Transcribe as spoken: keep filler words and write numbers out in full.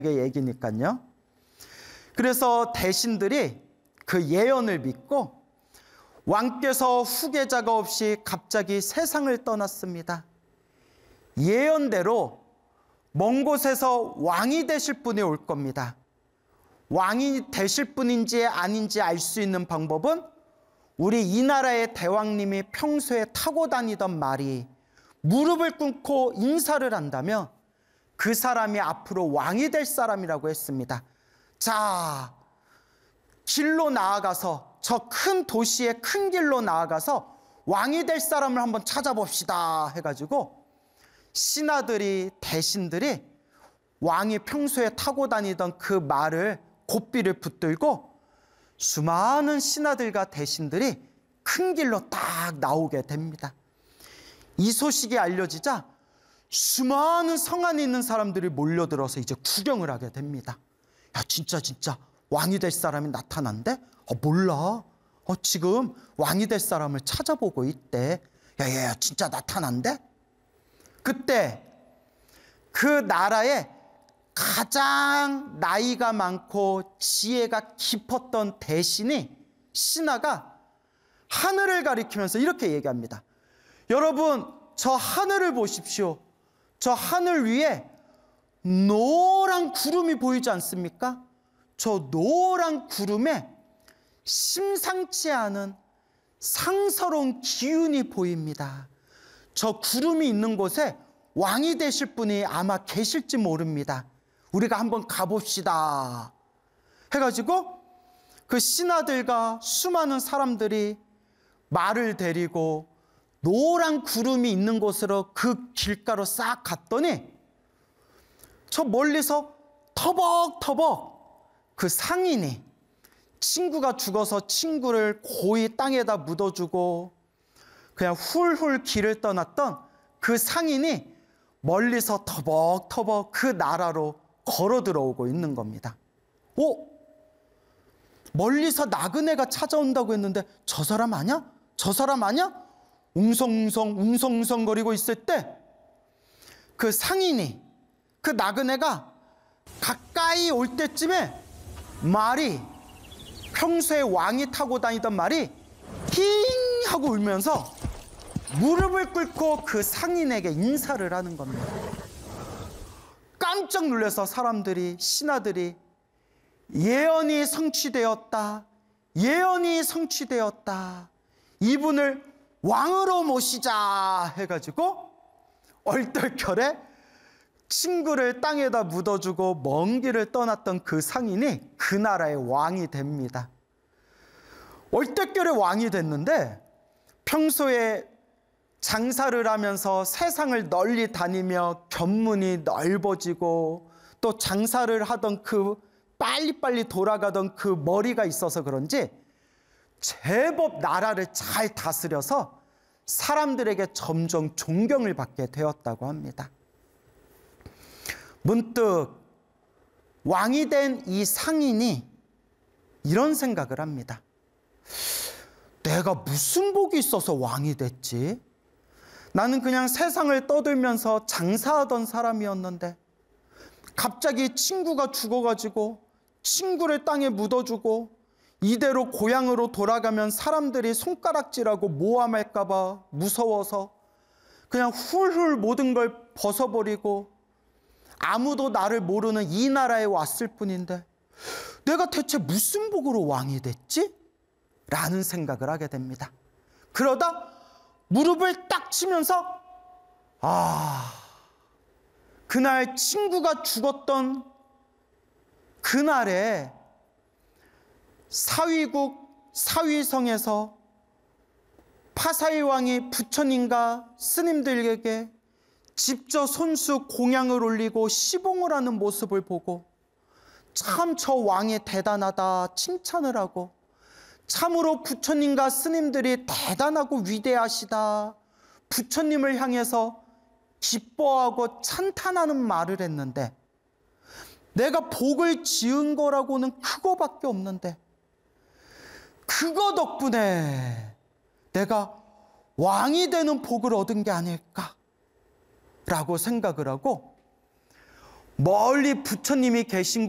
얘기니까요. 그래서 대신들이 그 예언을 믿고 왕께서 후계자가 없이 갑자기 세상을 떠났습니다. 예언대로 먼 곳에서 왕이 되실 분이 올 겁니다. 왕이 되실 분인지 아닌지 알 수 있는 방법은 우리 이 나라의 대왕님이 평소에 타고 다니던 말이 무릎을 꿇고 인사를 한다면 그 사람이 앞으로 왕이 될 사람이라고 했습니다. 자, 길로 나아가서, 저 큰 도시의 큰 길로 나아가서 왕이 될 사람을 한번 찾아봅시다 해가지고 신하들이, 대신들이 왕이 평소에 타고 다니던 그 말을, 고삐를 붙들고 수많은 신하들과 대신들이 큰 길로 딱 나오게 됩니다. 이 소식이 알려지자 수많은 성 안에 있는 사람들이 몰려들어서 이제 구경을 하게 됩니다. 야, 진짜 진짜 왕이 될 사람이 나타난대? 어, 몰라. 어, 지금 왕이 될 사람을 찾아보고 있대. 야, 야, 진짜 나타난대? 그때 그 나라에 가장 나이가 많고 지혜가 깊었던 대신이, 신하가 하늘을 가리키면서 이렇게 얘기합니다. 여러분, 저 하늘을 보십시오. 저 하늘 위에 노란 구름이 보이지 않습니까? 저 노란 구름에 심상치 않은 상서로운 기운이 보입니다. 저 구름이 있는 곳에 왕이 되실 분이 아마 계실지 모릅니다. 우리가 한번 가봅시다 해가지고 그 신하들과 수많은 사람들이 말을 데리고 노란 구름이 있는 곳으로 그 길가로 싹 갔더니 저 멀리서 터벅터벅 그 상인이, 친구가 죽어서 친구를 고이 땅에다 묻어주고 그냥 훌훌 길을 떠났던 그 상인이 멀리서 터벅터벅 그 나라로 걸어 들어오고 있는 겁니다. 오? 멀리서 나그네가 찾아온다고 했는데 저 사람 아냐? 저 사람 아냐? 웅성웅성 웅성웅성거리고 있을 때 그 상인이, 그 나그네가 가까이 올 때쯤에 말이, 평소에 왕이 타고 다니던 말이 힝 하고 울면서 무릎을 꿇고 그 상인에게 인사를 하는 겁니다. 깜짝 놀라서 사람들이, 신하들이 예언이 성취되었다, 예언이 성취되었다, 이분을 왕으로 모시자 해가지고 얼떨결에 친구를 땅에다 묻어주고 먼 길을 떠났던 그 상인이 그 나라의 왕이 됩니다. 얼떨결에 왕이 됐는데 평소에 장사를 하면서 세상을 널리 다니며 견문이 넓어지고 또 장사를 하던 그 빨리빨리 돌아가던 그 머리가 있어서 그런지 제법 나라를 잘 다스려서 사람들에게 점점 존경을 받게 되었다고 합니다. 문득 왕이 된 이 상인이 이런 생각을 합니다. 내가 무슨 복이 있어서 왕이 됐지? 나는 그냥 세상을 떠들면서 장사하던 사람이었는데 갑자기 친구가 죽어가지고 친구를 땅에 묻어주고 이대로 고향으로 돌아가면 사람들이 손가락질하고 모함할까 봐 무서워서 그냥 훌훌 모든 걸 벗어버리고 아무도 나를 모르는 이 나라에 왔을 뿐인데 내가 대체 무슨 복으로 왕이 됐지? 라는 생각을 하게 됩니다. 그러다 무릎을 딱 치면서 아, 그날 친구가 죽었던 그날에 사위국 사위성에서 파사이 왕이 부처님과 스님들에게 직접 손수 공양을 올리고 시봉을 하는 모습을 보고 참 저 왕이 대단하다 칭찬을 하고 참으로 부처님과 스님들이 대단하고 위대하시다, 부처님을 향해서 기뻐하고 찬탄하는 말을 했는데 내가 복을 지은 거라고는 그거밖에 없는데 그거 덕분에 내가 왕이 되는 복을 얻은 게 아닐까라고 생각을 하고 멀리 부처님이 계신